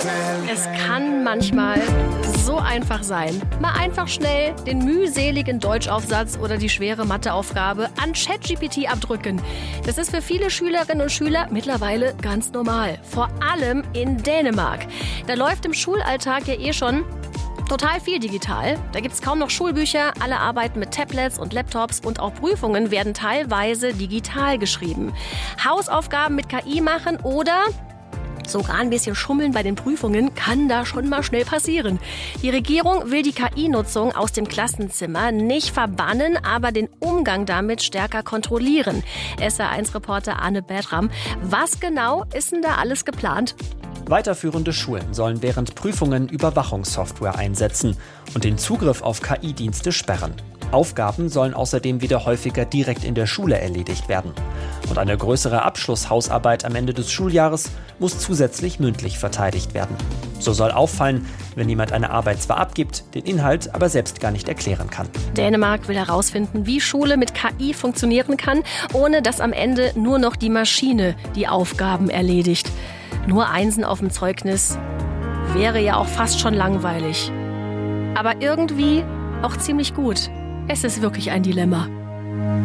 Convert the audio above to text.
Es kann manchmal so einfach sein. Mal einfach schnell den mühseligen Deutschaufsatz oder die schwere Matheaufgabe an ChatGPT abdrücken. Das ist für viele Schülerinnen und Schüler mittlerweile ganz normal. Vor allem in Dänemark. Da läuft im Schulalltag ja schon total viel digital. Da gibt es kaum noch Schulbücher, alle arbeiten mit Tablets und Laptops und auch Prüfungen werden teilweise digital geschrieben. Hausaufgaben mit KI machen oder sogar ein bisschen schummeln bei den Prüfungen kann da schon mal schnell passieren. Die Regierung will die KI-Nutzung aus dem Klassenzimmer nicht verbannen, aber den Umgang damit stärker kontrollieren. SR1-Reporter Arne Bertram. Was genau ist denn da alles geplant? Weiterführende Schulen sollen während Prüfungen Überwachungssoftware einsetzen und den Zugriff auf KI-Dienste sperren. Aufgaben sollen außerdem wieder häufiger direkt in der Schule erledigt werden. Und eine größere Abschlusshausarbeit am Ende des Schuljahres muss zusätzlich mündlich verteidigt werden. So soll auffallen, wenn jemand eine Arbeit zwar abgibt, den Inhalt aber selbst gar nicht erklären kann. Dänemark will herausfinden, wie Schule mit KI funktionieren kann, ohne dass am Ende nur noch die Maschine die Aufgaben erledigt. Nur Einsen auf dem Zeugnis wäre ja auch fast schon langweilig. Aber irgendwie auch ziemlich gut. Es ist wirklich ein Dilemma.